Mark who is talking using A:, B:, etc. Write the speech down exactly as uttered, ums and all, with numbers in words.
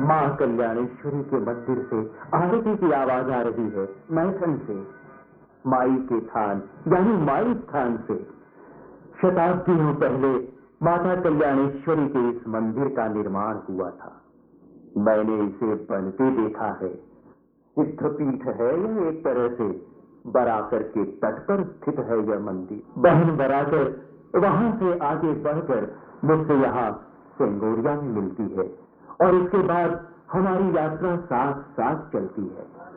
A: मां कल्याणेश्वरी के मंदिर से आरती की आवाज आ रही है, मैथन से, माई के थान यानी माई स्थान से। शताब्दियों पहले माता कल्याणेश्वरी के इस मंदिर का निर्माण हुआ था। मैंने इसे बनते देखा है। सिद्धपीठ है यह, एक तरह से बराकर के तट पर स्थित है यह मंदिर। बहन बराकर वहां से आगे बढ़कर मुझसे यहाँ सेंगोरिया में मिलती है और इसके बाद हमारी यात्रा साथ साथ चलती है।